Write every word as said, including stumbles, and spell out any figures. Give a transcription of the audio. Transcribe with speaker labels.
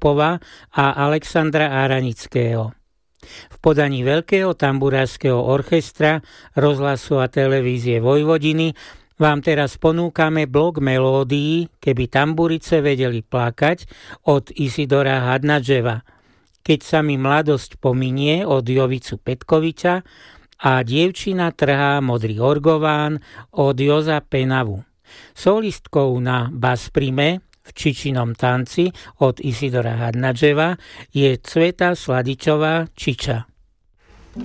Speaker 1: Popova a Alexandra Áranického. V podaní Veľkého tamburárskeho orchestra rozhlasu a televízie Vojvodiny vám teraz ponúkame blok melódií Keby tamburice vedeli plakať od Isidora Hadnadževa, Keď sa mi mladosť pominie od Jovicu Petkoviča a Dievčina trhá modrý orgován od Joza Penavu. Solistkou na basprime v Čičinom tanci od Isidora Hadnadževa je Cveta Sladičová Čiča.